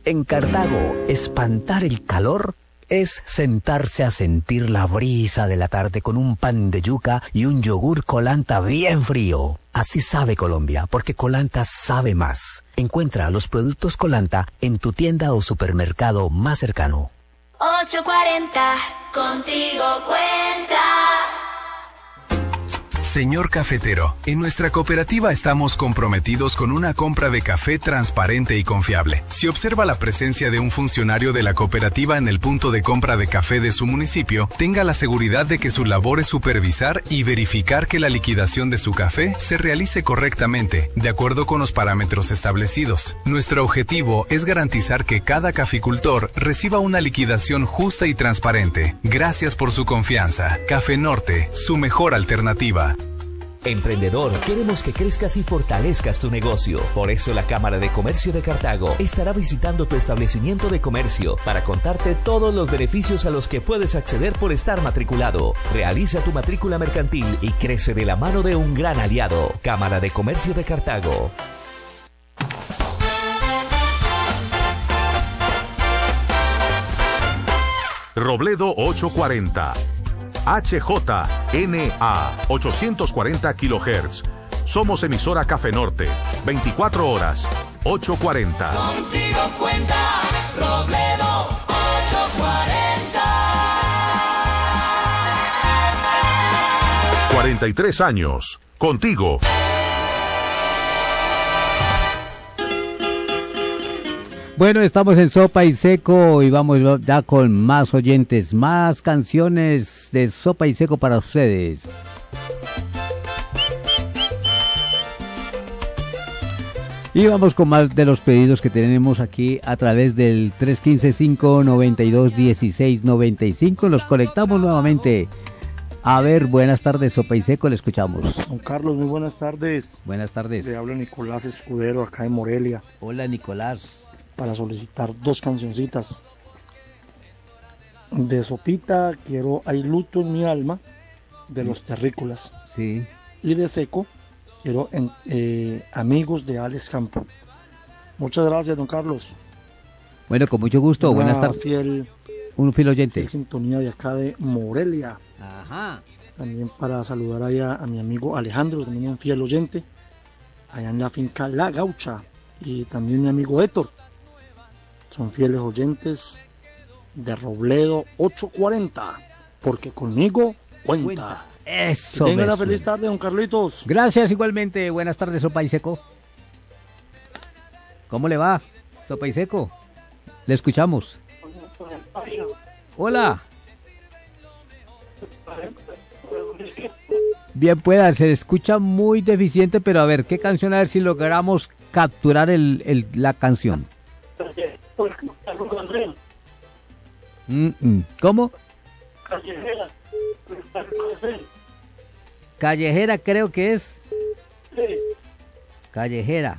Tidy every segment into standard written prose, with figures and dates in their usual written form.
En Cartago, espantar el calor es sentarse a sentir la brisa de la tarde con un pan de yuca y un yogur Colanta bien frío. Así sabe Colombia, porque Colanta sabe más. Encuentra los productos Colanta en tu tienda o supermercado más cercano. 840, contigo cuenta. Señor cafetero, en nuestra cooperativa estamos comprometidos con una compra de café transparente y confiable. Si observa la presencia de un funcionario de la cooperativa en el punto de compra de café de su municipio, tenga la seguridad de que su labor es supervisar y verificar que la liquidación de su café se realice correctamente, de acuerdo con los parámetros establecidos. Nuestro objetivo es garantizar que cada caficultor reciba una liquidación justa y transparente. Gracias por su confianza. Café Norte, su mejor alternativa. Emprendedor, queremos que crezcas y fortalezcas tu negocio. Por eso la Cámara de Comercio de Cartago estará visitando tu establecimiento de comercio para contarte todos los beneficios a los que puedes acceder por estar matriculado. Realiza tu matrícula mercantil y crece de la mano de un gran aliado. Cámara de Comercio de Cartago. Robledo 840. HJNA 840 kHz. Somos emisora Café Norte. 24 horas. 840. Contigo cuenta Robledo 840. 43 años. Contigo. Bueno, estamos en Sopa y Seco y vamos ya con más oyentes, más canciones de Sopa y Seco para ustedes. Y vamos con más de los pedidos que tenemos aquí a través del 315-592-1695. Los conectamos nuevamente. A ver, buenas tardes, Sopa y Seco, le escuchamos. Don Carlos, muy buenas tardes. Buenas tardes. Le habla Nicolás Escudero, acá de Morelia. Hola, Nicolás. Para solicitar 2 cancioncitas. De Sopita quiero Hay luto en mi alma, de Los Terrícolas. Sí. Y de Seco quiero Amigos, de Alex Campo. Muchas gracias, don Carlos. Bueno, con mucho gusto. Buenas tardes. Un fiel oyente. Fiel sintonía de acá de Morelia. Ajá. También para saludar allá a mi amigo Alejandro, también un fiel oyente, allá en la finca La Gaucha. Y también mi amigo Héctor. Son fieles oyentes de Robledo 840, porque conmigo cuenta. Eso. Tenga una feliz tarde, don Carlitos. Gracias, igualmente. Buenas tardes, Sopa y Seco. ¿Cómo le va, Sopa y Seco? Le escuchamos. Hola. Bien pueda, se escucha muy deficiente, pero a ver, ¿qué canción? A ver si logramos capturar la canción. ¿Cómo? Callejera creo que es. Sí. Callejera.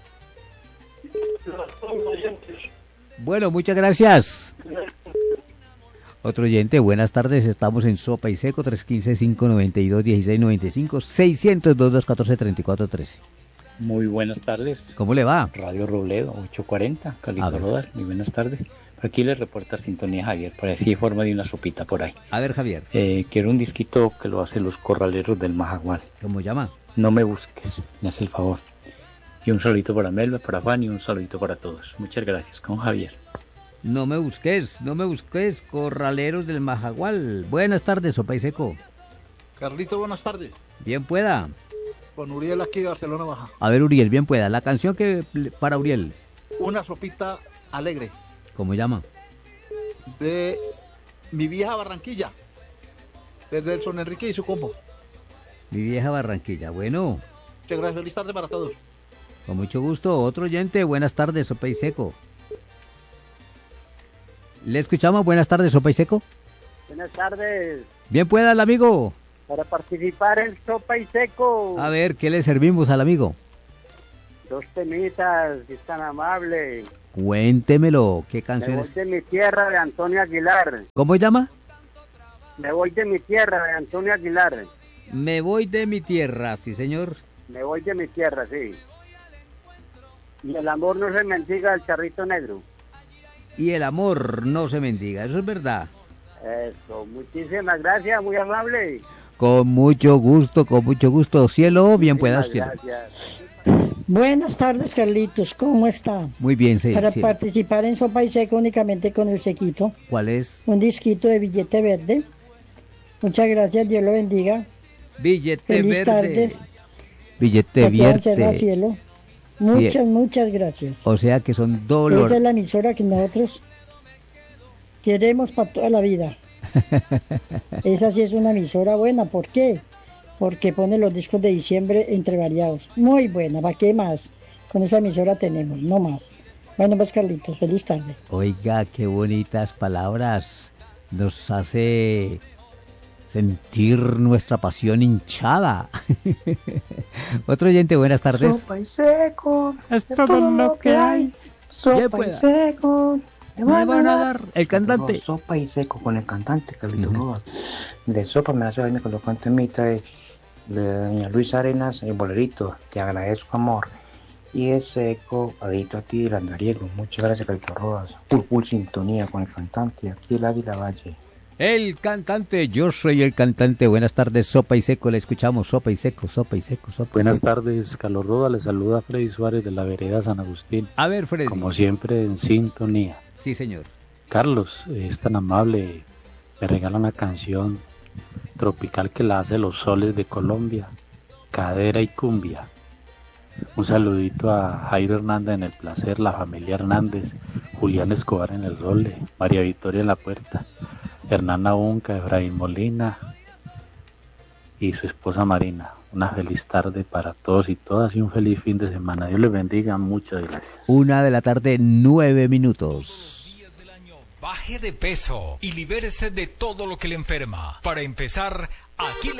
Bueno, muchas gracias. Otro oyente, buenas tardes, estamos en Sopa y Seco, 315-592-1695, 600-2214-3413. Muy buenas tardes. ¿Cómo le va? Radio Robledo 840, Calito Rodal. Muy buenas tardes. Aquí le reporta Sintonía Javier, por así forma de una sopita por ahí. A ver, Javier. Quiero un disquito que lo hacen los corraleros del Majagual. ¿Cómo llama? No me busques, me hace el favor. Y un saludito para Melba, para Fanny, y un saludito para todos. Muchas gracias, con Javier. No me busques, corraleros del Majagual. Buenas tardes, Sopa y Seco. Carlito, buenas tardes. Bien pueda. Con Uriel aquí de Barcelona Baja. A ver, Uriel, bien pueda. La canción que para Uriel. Una sopita alegre. ¿Cómo llama? De Mi Vieja Barranquilla. Desde el Son Enrique y su combo. Mi Vieja Barranquilla. Bueno. Muchas gracias. Feliz tarde para todos. Con mucho gusto. Otro oyente. Buenas tardes, Sopa y Seco. ¿Le escuchamos? Buenas tardes, Sopa y Seco. Buenas tardes. Bien pueda el amigo. Para participar en Sopa y Seco. A ver, ¿qué le servimos al amigo? 2 temitas, si es tan amable. Cuéntemelo, ¿qué canciones? Me voy de mi tierra, de Antonio Aguilar. ¿Cómo llama? Me voy de mi tierra, de Antonio Aguilar. Me voy de mi tierra, sí señor. Me voy de mi tierra, sí. Y el amor no se mendiga al Charrito Negro. y el amor no se mendiga, eso es verdad. Eso, muchísimas gracias, muy amable. Con mucho gusto, cielo, bien puedas, cielo. Gracias. Buenas tardes, Carlitos, ¿cómo está? Muy bien, sí. Para cielo. participar en Sopa y Seco únicamente con el sequito, ¿Cuál es? un disquito de billete verde. Muchas gracias, Dios lo bendiga. Billete Feliz verde. tardes. Billete Aquí en Cerro verde. Cielo. Muchas gracias. O sea que son Esa dolor. es la emisora que nosotros queremos para toda la vida. Esa sí es una emisora buena, ¿por qué? Porque pone los discos de diciembre entre variados. Muy buena, ¿para qué más? Con esa emisora tenemos, no más. Bueno, pues Carlitos, feliz tarde. Oiga, qué bonitas palabras. Nos hace sentir nuestra pasión hinchada. Otro oyente, buenas tardes. Sopa y seco, es todo lo que hay. Sopa y pueda. seco, Me van a dar el cantante. Sopa y seco con el cantante, Carlitos Rodas. De sopa me hace me colocó un temita de doña Luisa Arenas, el bolerito, te agradezco amor. Y es seco, adito a ti del andariego. Muchas gracias, Carlitos Rodas. Full sintonía con el cantante, aquí el Águila Valle. El cantante, yo soy el cantante. Buenas tardes, Sopa y Seco, le escuchamos. Sopa y Seco. Buenas tardes, Carlos Roda, le saluda Freddy Suárez de la vereda San Agustín. A ver, Freddy. Como siempre, en sintonía. Sí, señor. Carlos, es tan amable, me regala una canción tropical que la hace Los Soles de Colombia, Cadera y Cumbia. Un saludito a Jairo Hernández en el placer, la familia Hernández, Julián Escobar en el role, María Victoria en la puerta, Hernán Unca, Efraín Molina y su esposa Marina. Una feliz tarde para todos y todas y un feliz fin de semana. Dios les bendiga, muchas gracias. 1:09 p.m. Baje de peso y libérese de todo lo que le enferma. Para empezar, aquí le